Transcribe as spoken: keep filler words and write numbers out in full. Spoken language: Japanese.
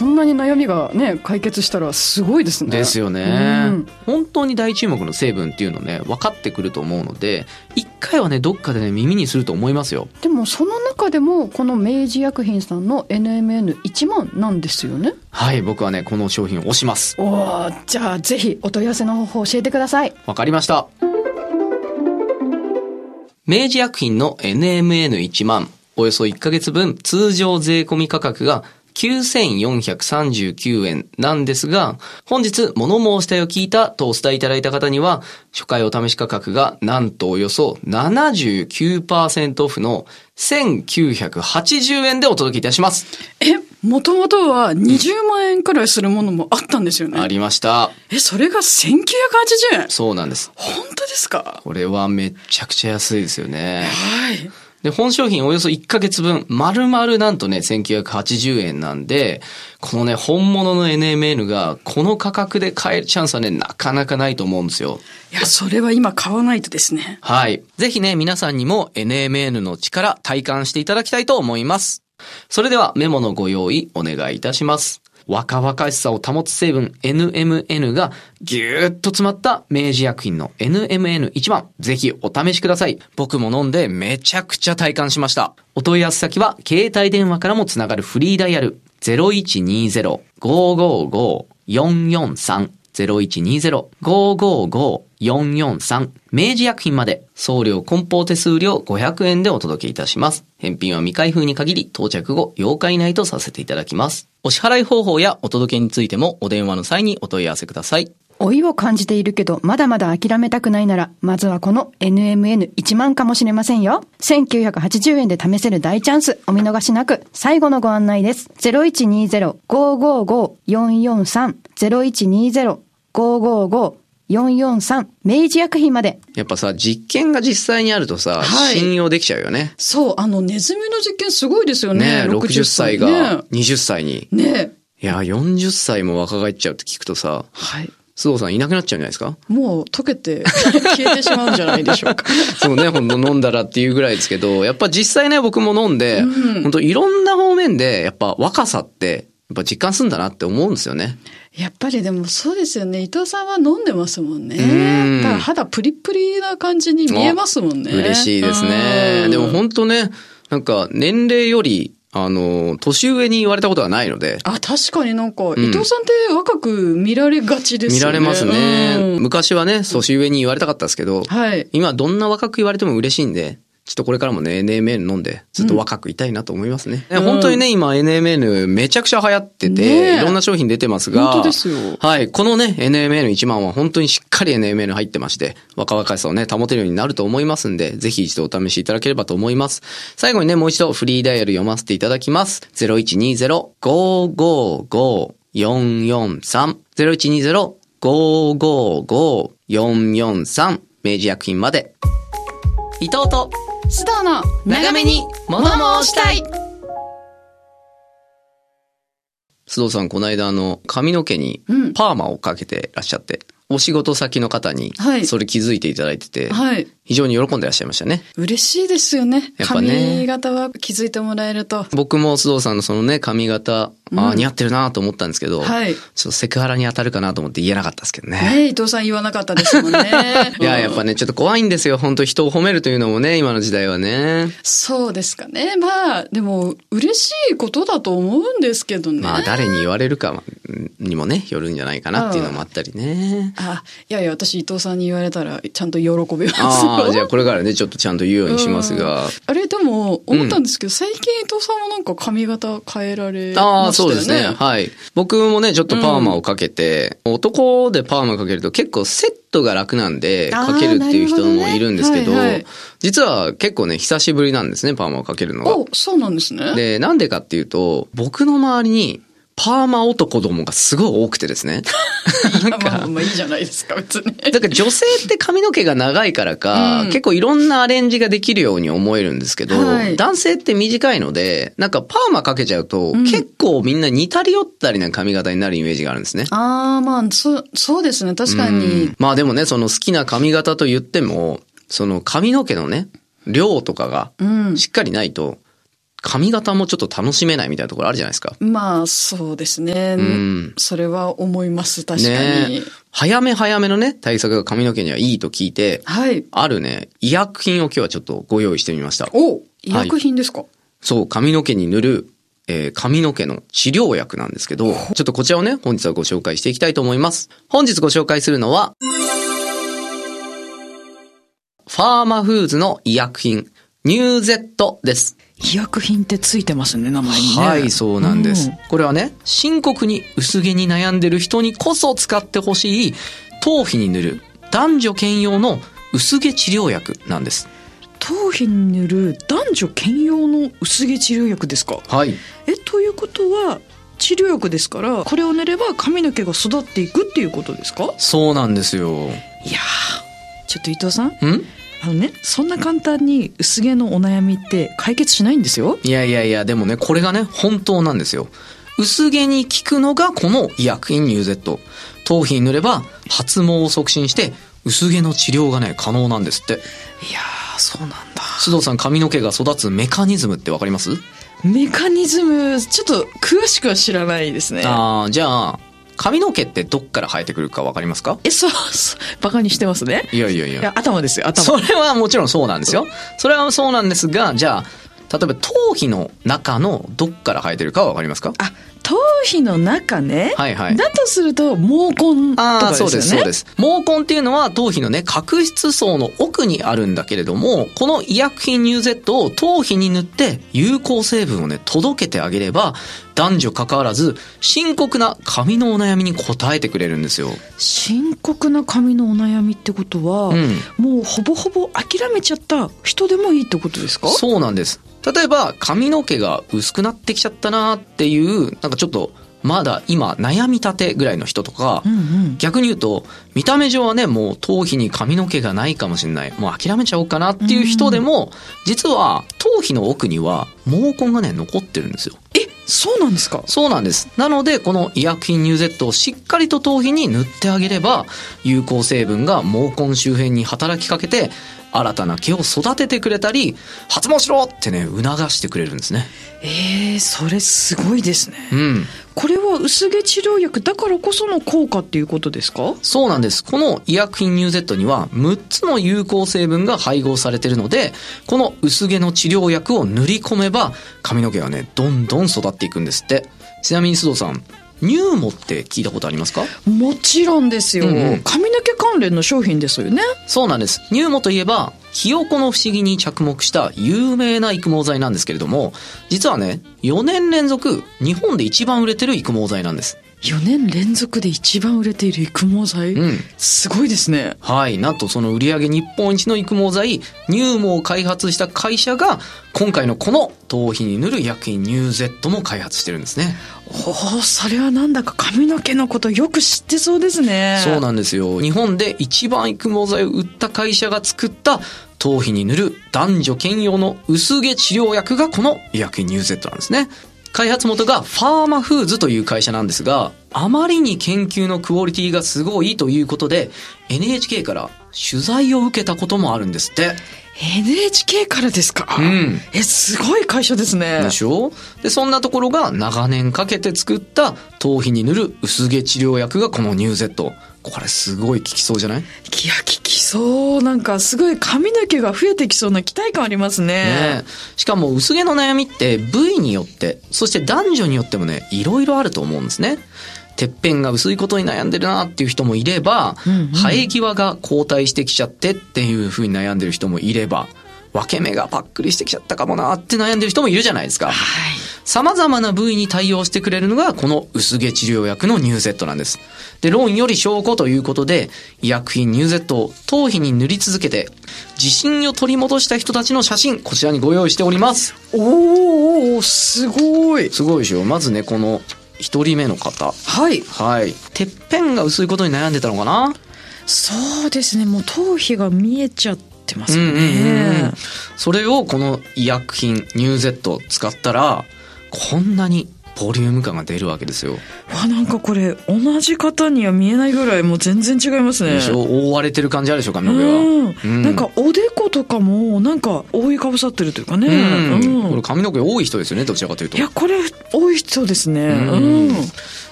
そんなに悩みがね解決したらすごいですね。 ですよね、うん、本当に大注目の成分っていうのね分かってくると思うので、一回はねどっかでね耳にすると思いますよ。 でもその中でもこの明治薬品さんの エヌエムエヌいちまんなんですよね。 はい、僕はねこの商品を推します。 おー、じゃあぜひお問い合わせの方法教えてください。 わかりました。明治薬品の エヌエムエヌいちまん、およそいっかげつぶん通常税込み価格がきゅうせんよんひゃくさんじゅうきゅうえんなんですが、本日物申したいを聞いたとお伝えいただいた方には、初回お試し価格がなんとおよそ ななじゅうきゅうパーセント オフのせんきゅうひゃくはちじゅうえんでお届けいたします。 え、もともとはにじゅうまんえんくらいするものもあったんですよね。 ありました。 え、それがせんきゅうひゃくはちじゅうえん。 そうなんです。 本当ですか？ これはめちゃくちゃ安いですよね。 はい。 で、本商品およそいっかげつぶん、丸々なんとね、せんきゅうひゃくはちじゅうえんなんで、このね、本物の エヌエムエヌ が、この価格で買えるチャンスはね、なかなかないと思うんですよ。 いや、それは今買わないとですね。 はい。ぜひね、皆さんにも エヌエムエヌ の力、体感していただきたいと思います。それでは、メモのご用意、お願いいたします。若々しさを保つ成分 エヌエムエヌ がぎゅーっと詰まった明治薬品の エヌエムエヌいちまん。ぜひお試しください。僕も飲んでめちゃくちゃ体感しました。お問い合わせ先は携帯電話からもつながるフリーダイヤル ゼロいちにゼロ ごーごーごー よんよんさん ゼロいちにゼロ ごーごーごー よんよんさん 明治薬品まで。送料梱包手数料ごひゃくえんでお届けいたします。返品は未開封に限り到着後ようか以内とさせていただきます。お支払い方法やお届けについてもお電話の際にお問い合わせください。 老いを感じているけどまだまだ諦めたくないなら、まずはこの エヌエムエヌいちまんかもしれませんよ。せんきゅうひゃくはちじゅうえんで試せる大チャンス、お見逃しなく。最後のご案内です。ゼロいちにゼロ ごーごーごー よんよんさん ゼロいちにゼロ ごーごーごーよんよんさん 明治薬品まで。 やっぱさ、実験が実際にあるとさ、はい、信用できちゃうよね。 そう、あのネズミの実験すごいですよね。 ね、ろくじゅっさいがにじゅっさいに。 ね。 いや、よんじゅっさいも若返っちゃうって聞くとさ、はい。須藤さんいなくなっちゃうんじゃないですか？ もう溶けて消えてしまうんじゃないでしょうか。 そうね、ほんと飲んだらっていうぐらいですけど、やっぱ実際ね、僕も飲んで、うん、本当いろんな方面で、やっぱ若さって、やっぱ実感するんだなって思うんですよね。 やっぱりでもそうですよね。伊藤さんは飲んでますもんね。うん、だから肌プリプリな感じに見えますもんね。 嬉しいですね。でも本当ね、なんか年齢より、あの、年上に言われたことはないので。 あ、確かになんか、うん、伊藤さんって若く見られがちですよね。 見られますね。うん、昔はね、年上に言われたかったですけど、はい、今どんな若く言われても嬉しいんで、ちょっとこれからもね、エヌエムエヌ 飲んで、ずっと若くいたいなと思いますね。うん、本当にね、今 エヌエムエヌ めちゃくちゃ流行ってて、いろんな商品出てますが、 本当ですよ。 はい。このね、エヌエムエヌいちまんは本当にしっかり エヌエムエヌ 入ってまして、若々しさをね、保てるようになると思いますんで、ぜひ一度お試しいただければと思います。最後にね、もう一度フリーダイヤル読ませていただきます。ゼロいちにゼロ ごーごーごー よんよんさん ゼロいちにゼロ ごーごーごー よんよんさん 明治薬品まで。伊藤と須藤の長めに物申したい。須藤さん、この間あの髪の毛にパーマをかけてらっしゃって、うん、お仕事先の方にそれ気づいていただいてて、はい、非常に喜んでらっしゃいましたね。嬉しいですよね。やっぱね、 髪型は気づいてもらえると。 僕も須藤さんのそのね、髪型、うん、あ似合ってるなと思ったんですけど、はい、ちょっとセクハラに当たるかなと思って言えなかったですけどね。 ね、伊藤さん言わなかったですもんね。 いや、やっぱね、ちょっと怖いんですよ。本当人を褒めるというのもね、今の時代はね。 そうですかね。まあ、でも、嬉しいことだと思うんですけどね。 まあ、誰に言われるかにもね、よるんじゃないかなっていうのもあったりね。 あ、いやいや、私伊藤さんに言われたら、ちゃんと喜びますよ。 ああ、じゃあこれからね、ちょっとちゃんと言うようにしますが。 あれ、でも、思ったんですけど、うん、最近伊藤さんもなんか髪型変えられましたよね。 ああ、そうですね。はい。僕もね、ちょっとパーマをかけて、うん、男でパーマかけると結構セットが楽なんで、かけるっていう人もいるんですけど、ねはいはい、実は結構ね、久しぶりなんですね、パーマをかけるのが。 お、そうなんですね。 で、なんでかっていうと、僕の周りに、パーマ男どもがすごい多くてですね。 いやまあまあいいじゃないですか別に。 だから女性って髪の毛が長いからか、うん、結構いろんなアレンジができるように思えるんですけど、はい、男性って短いので、なんかパーマかけちゃうと、うん、結構みんな似たり寄ったりな髪型になるイメージがあるんですね。 ああまあそそうですね確かに、うん。 まあでもねその好きな髪型と言っても、その髪の毛のね量とかがしっかりないと。 髪型もちょっと楽しめないみたいなところあるじゃないですか。 まあそうですね、うん、それは思います。確かに、ね、 早め早めのね対策が髪の毛にはいいと聞いて、はい、あるね医薬品を今日はちょっとご用意してみました。 お、医薬品ですか？はい、 そう髪の毛に塗る、えー、髪の毛の治療薬なんですけど、ちょっとこちらをね本日はご紹介していきたいと思います。本日ご紹介するのはファーマフーズの医薬品ニューゼットです。 医薬品ってついてますね、名前にね。 はい、そうなんです、うん、これはね深刻に薄毛に悩んでる人にこそ使ってほしい頭皮に塗る男女兼用の薄毛治療薬なんです。 頭皮に塗る男女兼用の薄毛治療薬ですか？ はい。 え、ということは治療薬ですからこれを塗れば髪の毛が育っていくっていうことですか？ そうなんですよ。 いやー、ちょっと伊藤さん、んあのね、そんな簡単に薄毛のお悩みって解決しないんですよ。 いやいやいや、でもねこれがね本当なんですよ。薄毛に効くのがこの医薬品ニューゼット。頭皮に塗れば発毛を促進して薄毛の治療がね可能なんですって。いやー、そうなんだ。 須藤さん、髪の毛が育つメカニズムってわかります？ メカニズムちょっと詳しくは知らないですね。 あー、じゃあ髪の毛ってどっから生えてくるかわかりますか？ え、そう、そう、バカにしてますね。 いやいやいや。 いや、頭ですよ、頭。 それはもちろんそうなんですよ。それはそうなんですが、じゃあ、例えば頭皮の中のどっから生えてるかわかりますか？ あ、頭皮の中ね。 はいはい。 だとすると毛根とかですよね。あ、 そうですそうです。毛根っていうのは頭皮のね角質層の奥にあるんだけれども、この医薬品ニューゼットを頭皮に塗って有効成分をね届けてあげれば、男女関わらず深刻な髪のお悩みに応えてくれるんですよ。 深刻な髪のお悩みってことは、うん、もうほぼほぼ諦めちゃった人でもいいってことですか？ そうなんです。例えば髪の毛が薄くなってきちゃったなっていう、なんかちょっとまだ今悩みたてぐらいの人とか、うんうん、逆に言うと見た目上はねもう頭皮に髪の毛がないかもしれない、もう諦めちゃおうかなっていう人でも、うん、実は頭皮の奥には毛根がね残ってるんですよ。 え、そうなんですか？ そうなんです。なのでこの医薬品ニューゼットをしっかりと頭皮に塗ってあげれば、有効成分が毛根周辺に働きかけて新たな毛を育ててくれたり、発毛しろってね促してくれるんですね。 えー、それすごいですね。 うん。 これは薄毛治療薬だからこその効果っていうことですか？ そうなんです。この医薬品ニューゼットにはむっつの有効成分が配合されているので、この薄毛の治療薬を塗り込めば髪の毛がねどんどん育っていくんですって。ちなみに須藤さん、ニューモって聞いたことありますか？ もちろんですよ、うんうん、髪の毛関連の商品ですよね。 そうなんです。ニューモといえばひよこの不思議に着目した有名な育毛剤なんですけれども、実はねよねん連続日本で一番売れてる育毛剤なんです。 よねん連続で一番売れている育毛剤、うん、すごいですね。 はい。なんとその売上日本一の育毛剤ニューモを開発した会社が今回のこの頭皮に塗る医薬品ニューゼットも開発してるんですね。 おお、それはなんだか髪の毛のことよく知ってそうですね。 そうなんですよ。日本で一番育毛剤を売った会社が作った頭皮に塗る男女兼用の薄毛治療薬がこの医薬品ニューゼットなんですね。開発元がファーマフーズという会社なんですが、あまりに研究のクオリティがすごいということで エヌエイチケー から取材を受けたこともあるんですって。 エヌエイチケー からですか？ うん。 え、すごい会社ですね。 でしょ？で、そんなところが長年かけて作った頭皮に塗る薄毛治療薬がこのニューゼット。これすごい効きそうじゃない？いや、 効きそう。なんかすごい髪の毛が増えてきそうな期待感ありますね。 ね。しかも薄毛の悩みって部位によって、そして男女によってもね、いろいろあると思うんですね。てっぺんが薄いことに悩んでるなっていう人もいれば、うんうん、生え際が後退してきちゃってっていう風に悩んでる人もいれば、分け目がパックリしてきちゃったかもなって悩んでる人もいるじゃないですか。はい。様々な部位に対応してくれるのがこの薄毛治療薬のニューゼットなんです。で、論より証拠ということで、医薬品ニューゼットを頭皮に塗り続けて自信を取り戻した人たちの写真、こちらにご用意しております。 おー、すごい。 すごいでしょ。まずね、この一人目の方。 はい。 はい。てっぺんが薄いことに悩んでたのかな？ そうですね。もう頭皮が見えちゃってますね。うんうんうん。 それをこの医薬品ニューゼットを使ったら、こんなにボリューム感が出るわけですよ。 わ、なんかこれ同じ方には見えないぐらいもう全然違いますね。 でしょ、覆われてる感じあるでしょ、髪の毛は。 うんうん、 なんかおでことかもなんか覆いかぶさってるというかね。 うんうん、 これ髪の毛多い人ですよね、どちらかというと。 いや、これ多い人ですね。 うんうん